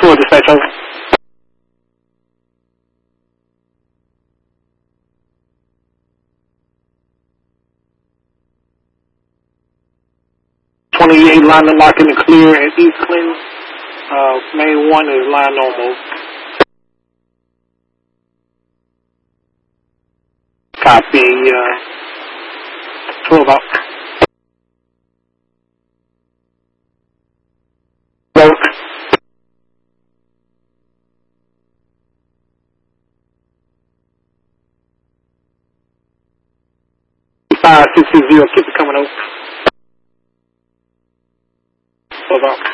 4 dispatch, over. .28 line to lock in the clear at East Clinton. Main 1 is line normal. Copy, 12 out. Work. 5660, keep it coming over. 12 out.